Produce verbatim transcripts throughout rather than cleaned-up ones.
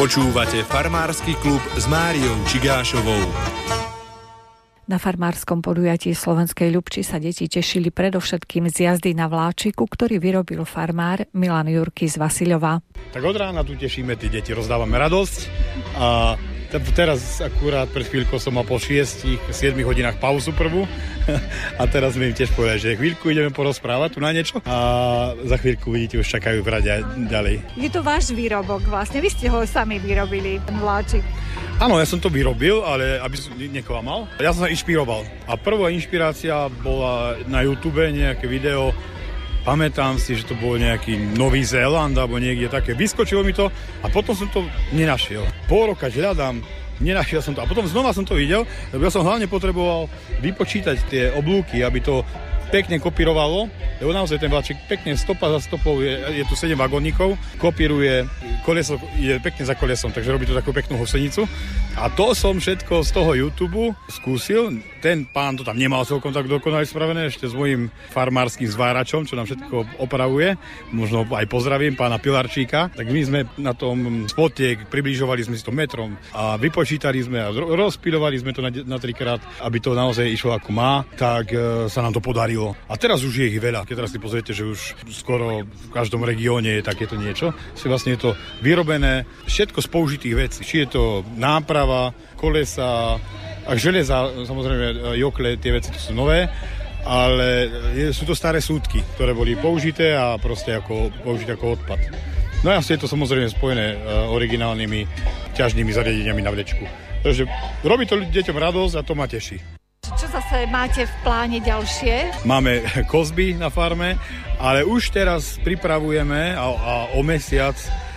Počúvate Farmársky klub s Máriou Čigášovou. Na farmárskom podujatí Slovenskej Ľubči sa deti tešili predovšetkým z jazdy na vláčiku, ktorý vyrobil farmár Milan Jurky z Vasiľova. Tak od rána tu tešíme tí deti, rozdávame radosť a teraz akurát pred chvíľkou som mal po šiestich siedmich hodinách pauzu prvú a teraz sme im tiež povedali, že chvíľku ideme porozprávať tu na niečo a za chvíľku vidíte, už čakajú v rade ďalej. Je to váš výrobok vlastne, vy ste ho sami vyrobili, ten vláčik. Áno, ja som to vyrobil, ale aby som neklamal. Ja som sa inšpiroval. A prvá inšpirácia bola na YouTube, nejaké video. Pamätám si, že to bol nejaký Nový Zéland alebo niekde také. Vyskočilo mi to a potom som to nenašiel. Pol roka hľadám, nenašiel som to. A potom znova som to videl, lebo ja som hlavne potreboval vypočítať tie oblúky, aby to pekne kopírovalo, lebo naozaj ten vláčik pekne stopa za stopou, je, je tu sedem vagónikov, kopíruje, koleso je pekne za kolesom, takže robí to takú peknú hosenicu. A to som všetko z toho YouTube skúsil. Ten pán to tam nemal celkom tak dokonale spravené, ešte s mojím farmárskym zváračom, čo nám všetko opravuje. Možno aj pozdravím pána Pilarčíka. Tak my sme na tom spote, približovali sme si to metrom a vypočítali sme a rozpilovali sme to na, na trikrát, aby to naozaj išlo ako má, tak e, sa nám to podarilo. A teraz už je ich veľa. Keď teraz si pozriete, že už skoro v každom regióne je takéto niečo. Si vlastne je to vyrobené všetko z použitých vecí. Či je to náprava, kolesa, a železa, samozrejme jokle, tie veci to sú nové, ale je, sú to staré súdky, ktoré boli použité a proste ako, použité ako odpad. No a je to samozrejme spojené uh, originálnymi ťažnými zariadeniami na vlečku. Takže robí to deťom radosť a to ma teší. Čo zase máte v pláne ďalšie? Máme kozby na farme, ale už teraz pripravujeme a, a o mesiac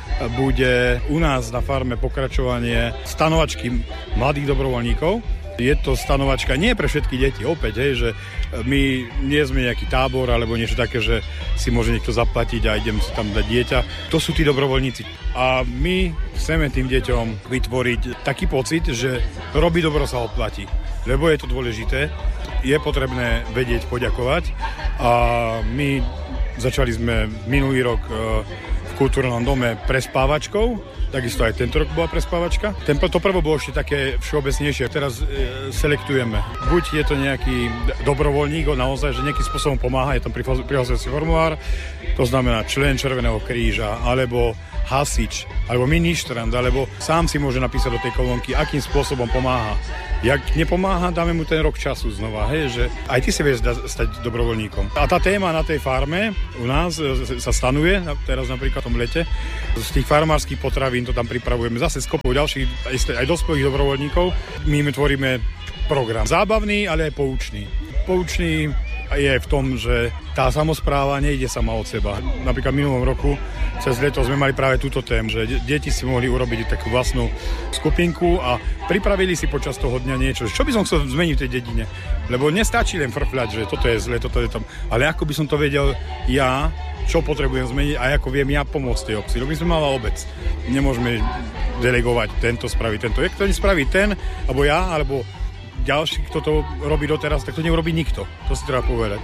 bude u nás na farme pokračovanie stanovačky mladých dobrovoľníkov. Je to stanovačka nie pre všetky deti, opäť, hej, že my nie sme nejaký tábor alebo niečo také, že si môže niekto zaplatiť a idem si tam dať dieťa. To sú tí dobrovoľníci. A my chceme tým deťom vytvoriť taký pocit, že robiť dobro sa oplatí. Lebo je to dôležité, je potrebné vedieť poďakovať a my začali sme minulý rok v kultúrnom dome prespávačkou, takisto aj tento rok bola prespávačka. Ten, to prvo bolo ešte také všeobecnejšie, teraz e, selektujeme. Buď je to nejaký dobrovoľník, naozaj, že nejakým spôsobom pomáha, je tam prihlasovací formulár, to znamená člen Červeného kríža, alebo hasič, alebo ministrant, alebo sám si môže napísať do tej kolónky, akým spôsobom pomáha. Jak nepomáha, dáme mu ten rok času znova, hej, že aj ty si vieš stať dobrovoľníkom. A tá téma na tej farme u nás sa stanuje, teraz napríklad v tom lete, z tých farmárskych potravín to tam pripravujeme zase s kopou ďalších, aj, aj dospelých dobrovoľníkov. My im tvoríme program zábavný, ale aj poučný. Poučný je v tom, že tá samospráva nejde sama od seba. Napríklad v minulom roku cez leto sme mali práve túto tému, že deti si mohli urobiť takú vlastnú skupinku a pripravili si počas toho dňa niečo. Čo by som chcel zmeniť v tej dedine? Lebo nestačí len frfľať, že toto je zle, toto je tam. Ale ako by som to vedel ja, čo potrebujem zmeniť a ako viem ja pomôcť tej obci. Lebo my sme malá obec. Nemôžeme delegovať tento, spraviť tento. Jak to nespraví ten, alebo ja, alebo ďalší, kto to robí doteraz, tak to neurobí nikto. To si treba povedať.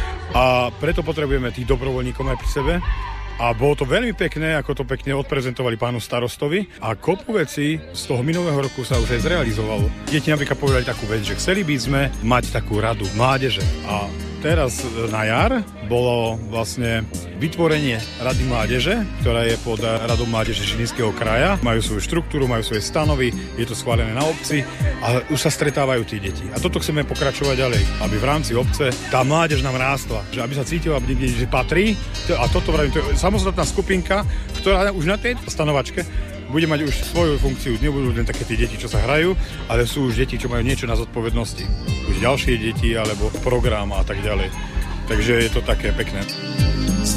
A preto potrebujeme tých dobrovoľníkov aj pri sebe. A bolo to veľmi pekné, ako to pekne odprezentovali pánu starostovi. A kopu vecí z toho minulého roku sa už aj zrealizovalo. Deti napríklad povedali takú vec, že chceli by sme mať takú radu mládeže. A teraz na jar bolo vlastne vytvorenie Rady mládeže, ktorá je pod Radou mládeže Žilinského kraja. Majú svoju štruktúru, majú svoje stanovy, je to schválené na obci a už sa stretávajú tí deti. A toto chceme pokračovať ďalej, aby v rámci obce tá mládež nám rástla, že aby sa cítila, aby niekde, že patrí. A toto vravím, to je samostatná skupinka, ktorá už na tej stanovačke bude mať už svoju funkciu. Nebudú len také tie deti, čo sa hrajú, ale sú už deti, čo majú niečo na zodpovednosti. Už ďalšie deti, alebo program a tak ďalej. Takže je to také pekné.